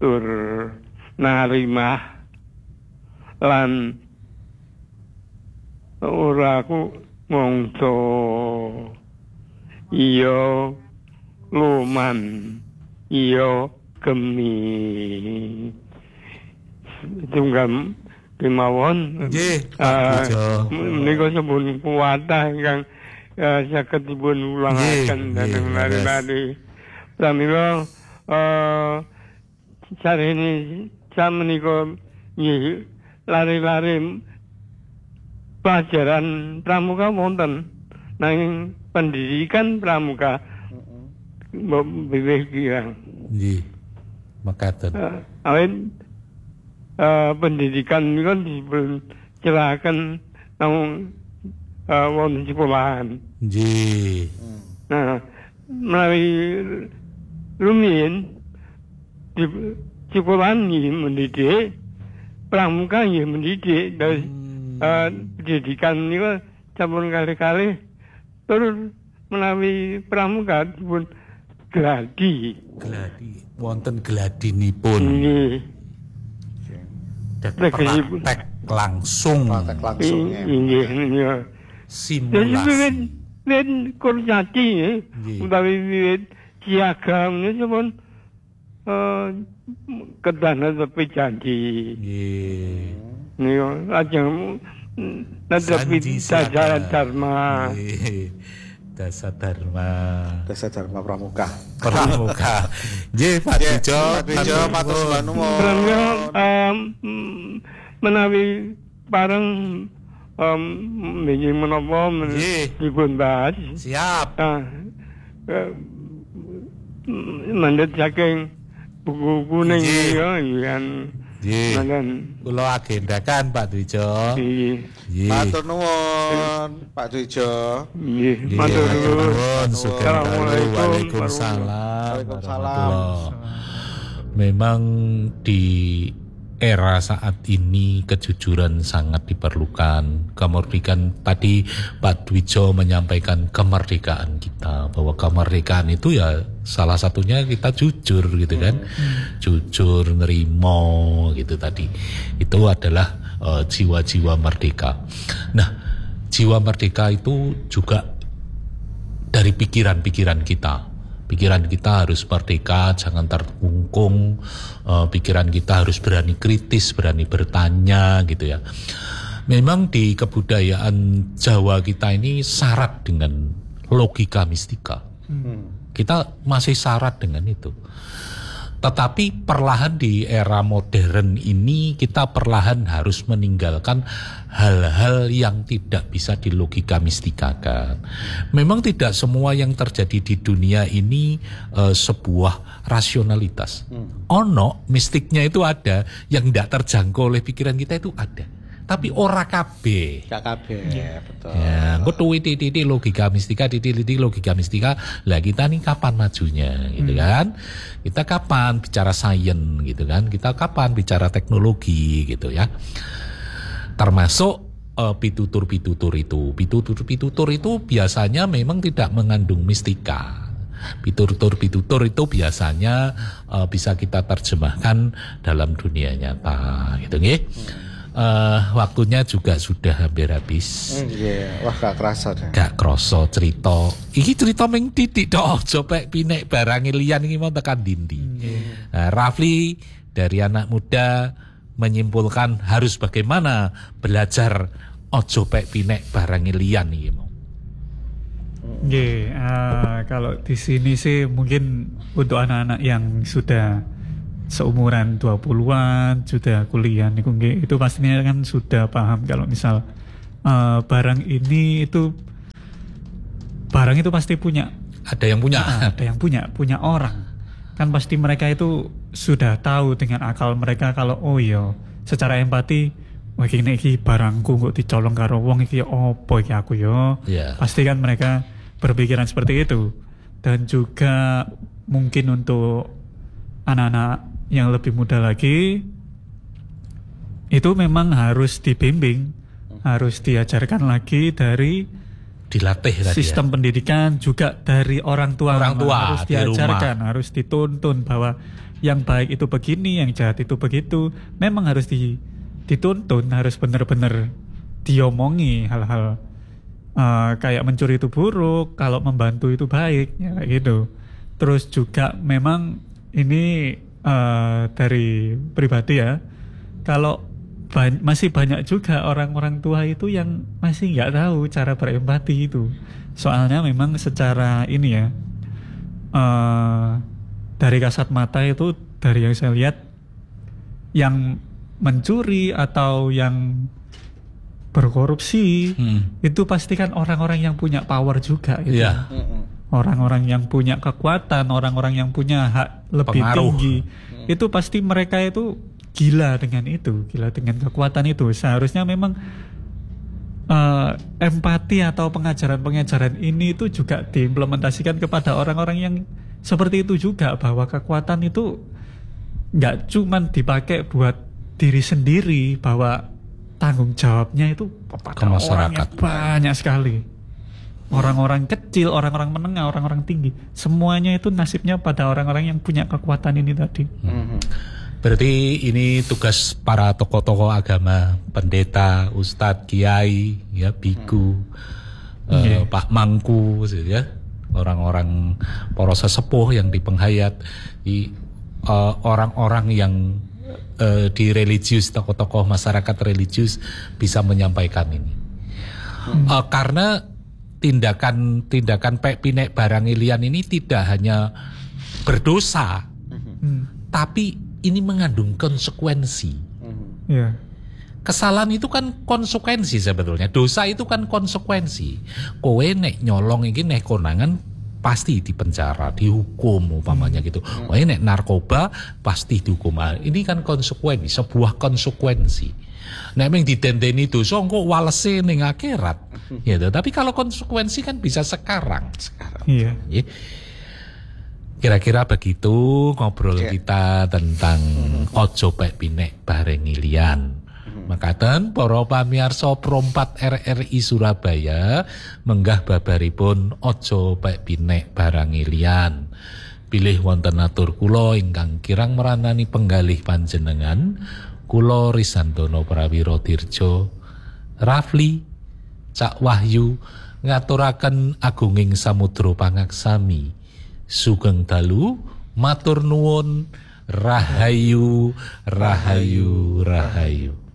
tur narimah lan ora ku mongso iya luman iya gemi tunggal kemawon menika sampun kuwatah ingkang saged dipun ulangaken dhateng lari-lari pramila sarene samenika nggih lari-lari pelajaran pramuka wonten nanging pendidikan pramuka mbek kirang nggih makaten awit pendidikan niku dipun celaken nang wonten sekolahan nggih nah menawi rumiyin di sekolahan nggih mendidik pramuka nggih mendidik dari pendidikan niku sampun kali-kali terus menawi pramuka dipun gladi wonten gladinipun nggih praktek langsung nggih simulasi nen kurjati utawi wiwit siaga menika sampun kedana tepi janji nggih niku lajeng netepi dasar dharma dasar dharma pramuka nggih Pak Dwijo matur nuwun menawi bareng niki menapa dipun bahas siap mandat saking buku kuning ya yen kula agendakan Pak Dwijo matur nuwun Pak Dwijo nggih matur nuwun Assalamualaikum memang di era saat ini kejujuran sangat diperlukan. Kemerdekaan tadi Pak Dwijo menyampaikan kemerdekaan kita, bahwa kemerdekaan itu ya salah satunya kita jujur gitu kan, jujur nerimo gitu tadi. Itu adalah jiwa-jiwa merdeka. Nah, jiwa merdeka itu juga dari pikiran-pikiran kita. Pikiran kita harus merdeka, jangan terkungkung. Pikiran kita harus berani kritis, berani bertanya gitu ya. Memang di kebudayaan Jawa kita ini syarat dengan logika mistika. Kita masih syarat dengan itu. Tetapi perlahan di era modern ini kita perlahan harus meninggalkan hal-hal yang tidak bisa dilogika mistikakan. Memang tidak semua yang terjadi di dunia ini sebuah rasionalitas. Ono mistiknya itu ada, yang tidak terjangkau oleh pikiran kita itu ada. Tapi ora kabeh. Gak kabeh, betul. Ya, engko titik logika mistika, titik logika mistika. Lah kita nih kapan majunya gitu kan? Kita kapan bicara sains gitu kan? Kita kapan bicara teknologi gitu ya? Termasuk pitutur-pitutur itu. Pitutur itu biasanya memang tidak mengandung mistika. Pitutur itu biasanya bisa kita terjemahkan dalam dunia nyata gitu nggih. Waktunya juga sudah hampir habis. Wah gak kerasa deh. Gak kerasa cerita. Iki cerita ming titik tok aja pek pinek barang liyan iki mau tekan dindi. Rafli dari anak muda menyimpulkan harus bagaimana belajar ojo pek pinek barang liyan iki mau. Kalau di sini sih mungkin untuk anak-anak yang sudah seumuran 20-an sudah kuliah itu pastinya kan sudah paham kalau misal barang itu pasti punya, ada yang punya orang kan, pasti mereka itu sudah tahu dengan akal mereka kalau oh iya secara empati wah iki barangku kok dicolong karo wong iki opo iki aku yo. Pasti kan mereka berpikiran seperti itu. Dan juga mungkin untuk anak-anak yang lebih muda lagi itu memang harus dibimbing, harus diajarkan lagi dari dilatih tadi. Sistem pendidikan juga dari orang tua harus diajarkan, harus dituntun bahwa yang baik itu begini, yang jahat itu begitu. Memang harus dituntun, harus benar-benar diomongi hal-hal kayak mencuri itu buruk, kalau membantu itu baik, ya kayak gitu. Terus juga memang ini dari pribadi ya, kalau masih banyak juga orang-orang tua itu yang masih nggak tahu cara berempati itu. Soalnya memang secara ini ya, dari kasat mata itu, dari yang saya lihat, yang mencuri atau yang berkorupsi itu pasti kan orang-orang yang punya power juga gitu. Iya. Orang-orang yang punya kekuatan, orang-orang yang punya hak lebih Pengaruh. tinggi, itu pasti mereka itu gila dengan itu, gila dengan kekuatan itu. Seharusnya memang empati atau pengajaran-pengajaran ini itu juga diimplementasikan kepada orang-orang yang seperti itu juga, bahwa kekuatan itu nggak cuman dipakai buat diri sendiri, bahwa tanggung jawabnya itu kepada orang yang banyak sekali. Orang-orang kecil, orang-orang menengah, orang-orang tinggi, semuanya itu nasibnya pada orang-orang yang punya kekuatan ini tadi. Berarti ini tugas para tokoh-tokoh agama, pendeta, ustadz, kiai, ya, biku, Pak Mangku, ya, orang-orang para sesepuh yang di penghayat, orang-orang yang di religius, tokoh-tokoh masyarakat religius bisa menyampaikan ini. Karena tindakan Pek Pinek Barang Ilian ini tidak hanya berdosa, tapi ini mengandung konsekuensi. Yeah. Kesalahan itu kan konsekuensi sebetulnya. Dosa itu kan konsekuensi. Kowe nek nyolong iki nek konangan pasti dipenjara, dihukum umpamanya gitu. Kowe nek narkoba pasti dihukum. Ini kan konsekuensi, sebuah konsekuensi. Nek mung didendeni dosa engko walese ning akhirat. Gitu. Tapi kalau konsekuensi kan bisa sekarang. Iya. Yeah. Kira-kira begitu ngobrol kita tentang Ojo Pek Pinek Bareng Ilian. Makaten para pamirsa Pro 4 RRI Surabaya menggah babaripun Ojo Pek Pinek Barang Ilian. Pilih wonten atur kula ingkang kirang meranani penggalih panjenengan, kula Risantono Prawiro Dirjo, Rafli, Cak Wahyu ngaturaken agunging samudra pangaksami. Sugeng dalu, matur nuwun, rahayu, rahayu, rahayu.